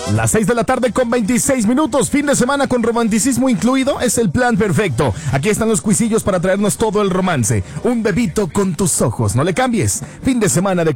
Las 6 de la tarde con 26 minutos, fin de semana con romanticismo incluido, es el plan perfecto. Aquí están los cuisillos para traernos todo el romance. Un bebito con tus ojos, no le cambies. Fin de semana de